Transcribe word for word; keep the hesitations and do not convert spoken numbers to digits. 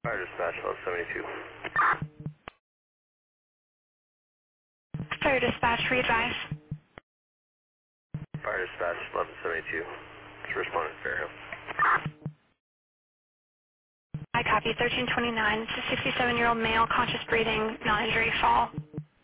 Fire dispatch, eleven seventy-two. Fire dispatch, re-advise. Fire dispatch, eleven seventy-two. Just responding to Fairhill. I copy thirteen twenty-nine. It's a sixty-seven-year-old male, conscious breathing, non-injury fall.